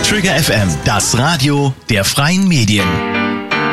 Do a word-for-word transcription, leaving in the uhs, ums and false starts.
Trigger F M, das Radio der freien Medien.